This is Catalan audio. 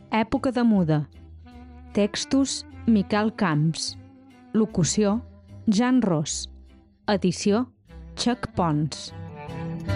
Època de muda. Textos Miquel Camps. Locució Jan Ros. Edició Chuck Pons.